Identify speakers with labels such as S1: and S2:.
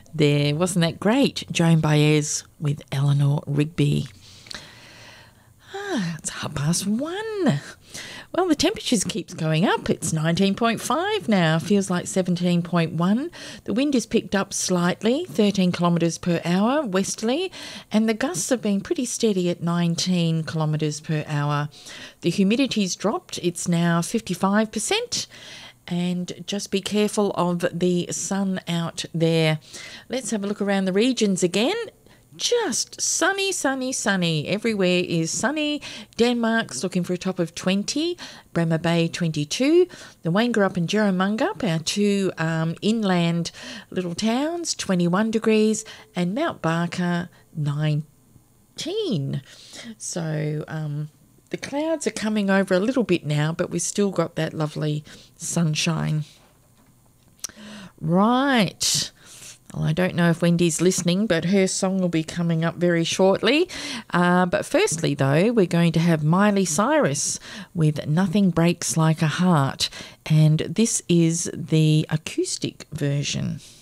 S1: there. Wasn't that great? Joan Baez with Eleanor Rigby. It's 1:30. Well, the temperatures keeps going up. It's 19.5 now. Feels like 17.1. The wind is picked up slightly, 13 kilometres per hour westerly, and the gusts have been pretty steady at 19 kilometres per hour. The humidity's dropped. It's now 55%. And just be careful of the sun out there. Let's have a look around the regions again. Just sunny, sunny, sunny. Everywhere is sunny. Denmark's looking for a top of 20. Bremer Bay, 22. The Wangerup and Jerramungup, our two inland little towns, 21 degrees. And Mount Barker, 19. So the clouds are coming over a little bit now, but we've still got that lovely sunshine. Right. Well, I don't know if Wendy's listening, but her song will be coming up very shortly. But firstly, though, we're going to have Miley Cyrus with Nothing Breaks Like a Heart. And this is the acoustic version.